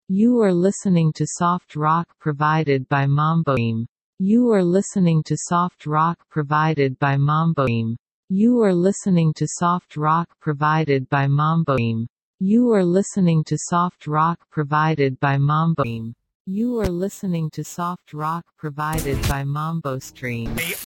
You are listening to soft rock provided by Mamboim. You are listening to soft rock provided by Mamboim. You are listening to soft rock provided by Mamboim. You are listening to soft rock provided by Mamboim. You are listening to soft rock provided by Mambo Stream.